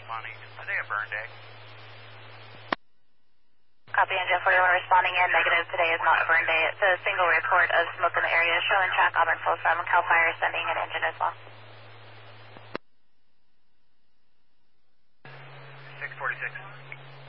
responding. Is today a burn day? Copy, Engine 41 responding in. Negative, today is not a burn day. It's a single report of smoke in the area. Show and track Auburn Full 7. CAL FIRE sending an engine as well. 646.